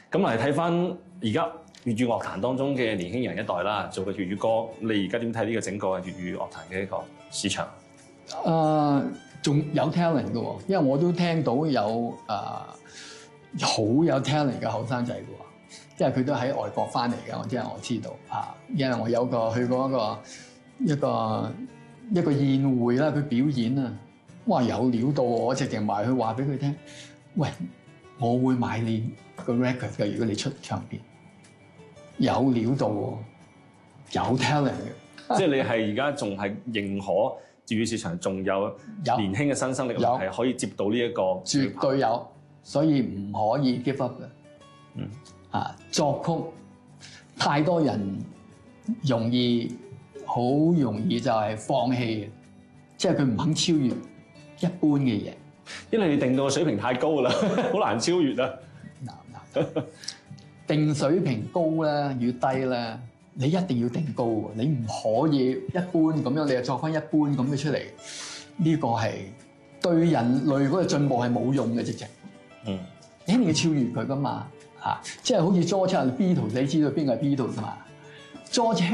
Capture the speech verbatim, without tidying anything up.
咁嚟睇翻而家粵語樂壇當中嘅年輕人一代啦，做嘅粵語歌，你而家點睇呢個整個粵語樂壇嘅一個市場？ 誒、呃，仲有 talent 嘅喎，因為我都聽到有誒好、呃、有 talent 嘅後生仔嘅喎，因為佢都喺外國翻嚟嘅，我即係我知道嚇，因為我有個去過一個一個一個宴會啦，佢表演啊，哇有料到我直情埋去話俾佢聽，喂，我會買你個 record 嘅，如果你出唱片，有料到喎，有 talent 嘅， 即係你係而家仲係認可粵語市場仲有年輕嘅新生力量係可以接到呢一個， 絕對有，所以唔可以 give up 嘅。 嗯， 啊，作曲太多人容易好容易就係放棄嘅，即係佢唔肯超越一般嘅嘢。 因為你定到個水平太高啦，好難超越啊！ 難難定水平高咧與低咧，你一定要定高喎，你唔可以一般咁樣，你又作翻一般咁嘅出嚟，呢個係對人類嗰個進步係冇用嘅直情。 嗯， 你一定要超越佢噶嘛嚇，即係好似 George Beatles，你知道邊個係 Beatles 嘛？George